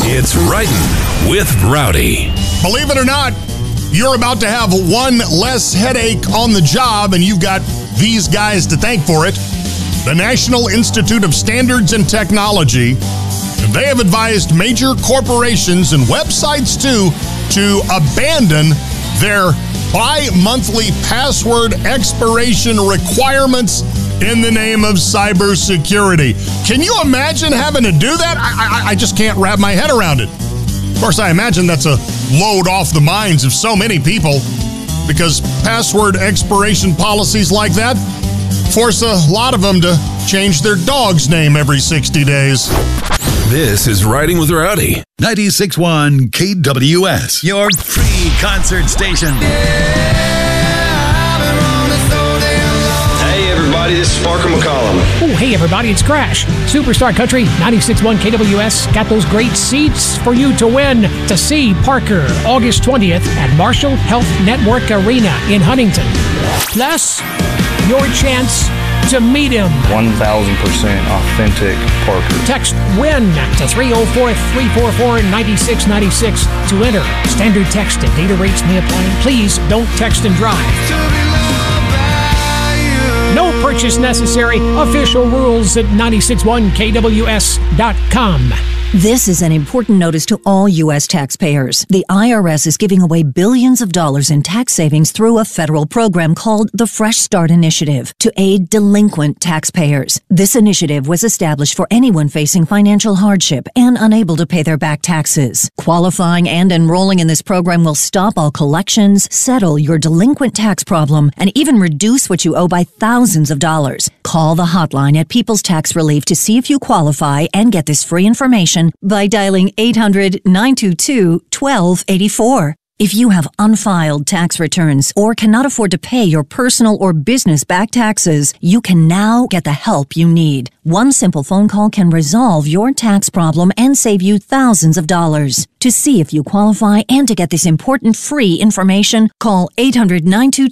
It's Writing with Rowdy. Believe it or not, you're about to have one less headache on the job, and you've got these guys to thank for it. The National Institute of Standards and Technology, they have advised major corporations and websites too to abandon their bi-monthly password expiration requirements in the name of cybersecurity. Can you imagine having to do that? I just can't wrap my head around it. Of course, I imagine that's a load off the minds of so many people, because password expiration policies like that force a lot of them to change their dog's name every 60 days. This is Writing with Rowdy. 96.1 KWS, your free concert station. Hey everybody, this is Parker McCollum. Oh, hey everybody, it's Crash. Superstar Country, 96.1 KWS. Got those great seats for you to win to see Parker August 20th at Marshall Health Network Arena in Huntington. Plus, your chance to meet him. 1,000% authentic Parker. Text WIN to 304-344-9696 to enter. Standard text and data rates may apply. Please don't text and drive. No purchase necessary. Official rules at 961KWS.com. This is an important notice to all U.S. taxpayers. The IRS is giving away billions of dollars in tax savings through a federal program called the Fresh Start Initiative to aid delinquent taxpayers. This initiative was established for anyone facing financial hardship and unable to pay their back taxes. Qualifying and enrolling in this program will stop all collections, settle your delinquent tax problem, and even reduce what you owe by thousands of dollars. Call the hotline at People's Tax Relief to see if you qualify and get this free information by dialing 800-922-1284. If you have unfiled tax returns or cannot afford to pay your personal or business back taxes, you can now get the help you need. One simple phone call can resolve your tax problem and save you thousands of dollars. To see if you qualify and to get this important free information, call 800-922